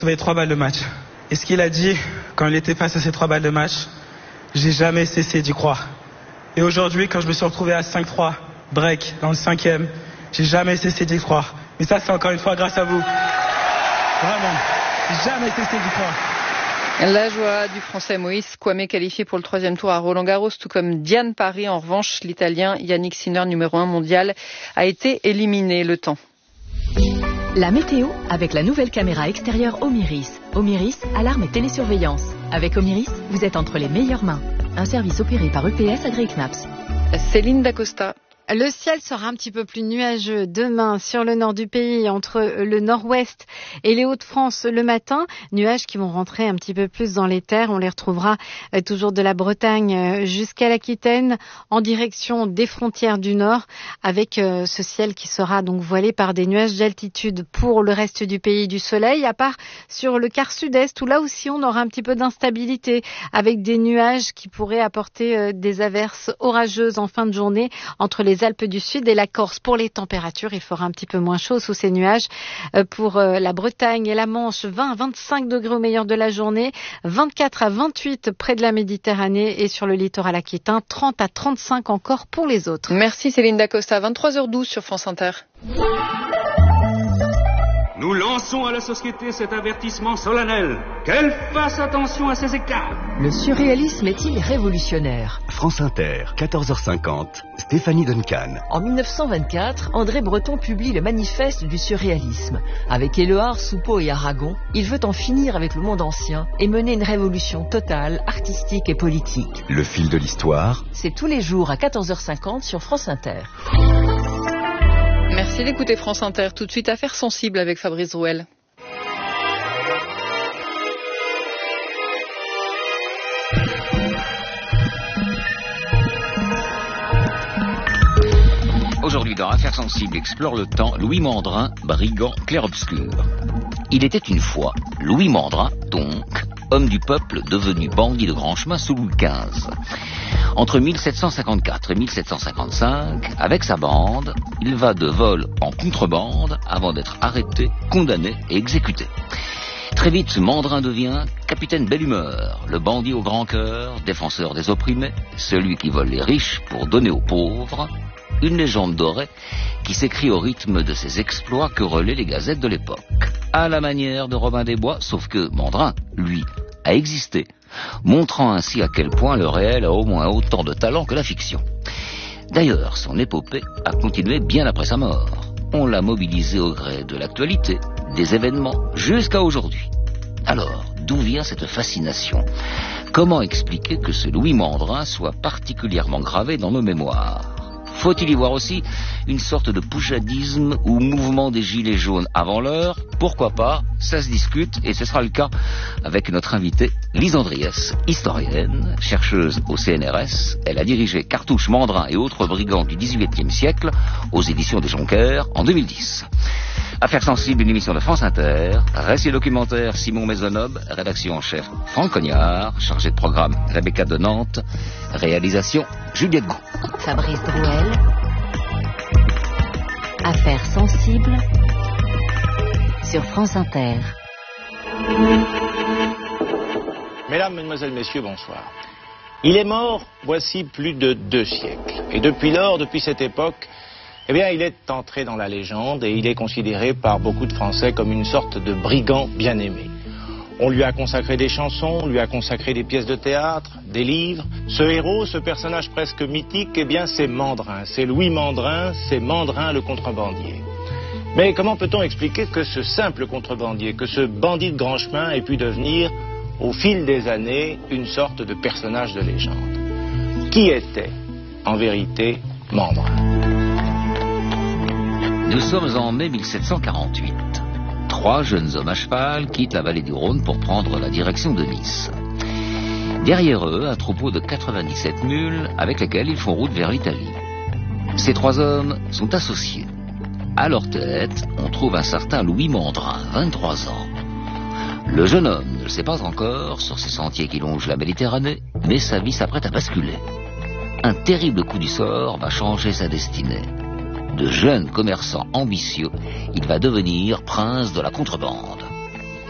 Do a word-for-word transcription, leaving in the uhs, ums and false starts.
sauvé trois balles de match. Et ce qu'il a dit quand il était face à ces trois balles de match, j'ai jamais cessé d'y croire. Et aujourd'hui, quand je me suis retrouvé à cinq trois, break, dans le cinquième, j'ai jamais cessé d'y croire. Mais ça, c'est encore une fois grâce à vous. Vraiment, j'ai jamais cessé d'y croire. La joie du Français Moïse Kouamé, qualifié pour le troisième tour à Roland-Garros, tout comme Diane Parry. En revanche, l'Italien Yannick Sinner, numéro un mondial, a été éliminé. Le temps. La météo avec la nouvelle caméra extérieure Omiris. Omiris, alarme et télésurveillance. Avec Omiris, vous êtes entre les meilleures mains. Un service opéré par E P S AgriKnaps. Céline Dacosta. Le ciel sera un petit peu plus nuageux demain sur le nord du pays, entre le nord-ouest et les Hauts-de-France le matin. Nuages qui vont rentrer un petit peu plus dans les terres. On les retrouvera toujours de la Bretagne jusqu'à l'Aquitaine, en direction des frontières du nord, avec ce ciel qui sera donc voilé par des nuages d'altitude. Pour le reste du pays, du soleil, à part sur le quart sud-est, où là aussi on aura un petit peu d'instabilité, avec des nuages qui pourraient apporter des averses orageuses en fin de journée entre les Alpes du Sud et la Corse. Pour les températures, il fera un petit peu moins chaud sous ces nuages. Pour la Bretagne et la Manche, vingt à vingt-cinq degrés au meilleur de la journée, vingt-quatre à vingt-huit près de la Méditerranée et sur le littoral aquitain, trente à trente-cinq encore pour les autres. Merci Céline Dacosta. vingt-trois heures douze sur France Inter. Nous lançons à la société cet avertissement solennel. Qu'elle fasse attention à ces écarts. Le surréalisme est-il révolutionnaire? France Inter, quatorze heures cinquante, Stéphanie Duncan. En mille neuf cent vingt-quatre, André Breton publie le manifeste du surréalisme. Avec Éluard, Soupeau et Aragon, il veut en finir avec le monde ancien et mener une révolution totale, artistique et politique. Le fil de l'histoire. C'est tous les jours à quatorze heures cinquante sur France Inter. Merci d'écouter France Inter. Tout de suite, Affaires sensibles avec Fabrice Drouel. Aujourd'hui, dans Affaires sensibles, explore le temps Louis Mandrin, brigand clair-obscur. Il était une fois Louis Mandrin, donc, homme du peuple devenu bandit de grand chemin sous Louis quinze. Entre mille sept cent cinquante-quatre et mille sept cent cinquante-cinq, avec sa bande, il va de vol en contrebande avant d'être arrêté, condamné et exécuté. Très vite, Mandrin devient capitaine belle humeur, le bandit au grand cœur, défenseur des opprimés, celui qui vole les riches pour donner aux pauvres. Une légende dorée qui s'écrit au rythme de ses exploits que relaient les gazettes de l'époque. À la manière de Robin des Bois, sauf que Mandrin, lui, a existé, montrant ainsi à quel point le réel a au moins autant de talent que la fiction. D'ailleurs, son épopée a continué bien après sa mort. On l'a mobilisé au gré de l'actualité, des événements, jusqu'à aujourd'hui. Alors, d'où vient cette fascination? Comment expliquer que ce Louis Mandrin soit particulièrement gravé dans nos mémoires? Faut-il y voir aussi une sorte de poujadisme ou mouvement des gilets jaunes avant l'heure? Pourquoi pas? Ça se discute et ce sera le cas avec notre invitée Lise Andriès, historienne, chercheuse au C N R S. Elle a dirigé Cartouche, Mandrin et autres brigands du dix-huitième siècle aux éditions des Jonquères en deux mille dix. Affaires sensibles, une émission de France Inter. Récit documentaire Simon Maisonneuve, rédaction en chef Franck Cognard, chargé de programme Rebecca de Nantes, réalisation Juliette Gou. Fabrice Drouel. Affaires sensibles sur France Inter. Mesdames, Mesdemoiselles, Messieurs, bonsoir. Il est mort voici plus de deux siècles. Et depuis lors, depuis cette époque, eh bien, il est entré dans la légende et il est considéré par beaucoup de Français comme une sorte de brigand bien-aimé. On lui a consacré des chansons, on lui a consacré des pièces de théâtre, des livres. Ce héros, ce personnage presque mythique, eh bien, c'est Mandrin. C'est Louis Mandrin, c'est Mandrin le contrebandier. Mais comment peut-on expliquer que ce simple contrebandier, que ce bandit de grand chemin ait pu devenir, au fil des années, une sorte de personnage de légende? Qui était, en vérité, Mandrin? Nous sommes en mai mille sept cent quarante-huit. Trois jeunes hommes à cheval quittent la vallée du Rhône pour prendre la direction de Nice. Derrière eux, un troupeau de quatre-vingt-dix-sept mules avec lesquels ils font route vers l'Italie. Ces trois hommes sont associés. À leur tête, on trouve un certain Louis Mandrin, vingt-trois ans. Le jeune homme ne le sait pas encore sur ces sentiers qui longent la Méditerranée, mais sa vie s'apprête à basculer. Un terrible coup du sort va changer sa destinée. De jeune commerçant ambitieux, il va devenir prince de la contrebande.